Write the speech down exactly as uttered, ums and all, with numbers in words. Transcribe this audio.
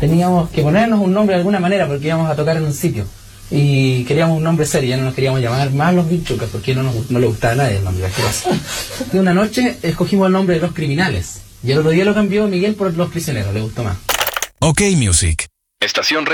teníamos que ponernos un nombre de alguna manera porque íbamos a tocar en un sitio. Y queríamos un nombre serio, ya no nos queríamos llamar más Los Vinchucas, porque no, nos, no le gustaba a nadie el nombre. Y una noche escogimos el nombre de Los Criminales. Y el otro día lo cambió Miguel por Los Prisioneros, le gustó más. OK Music. Estación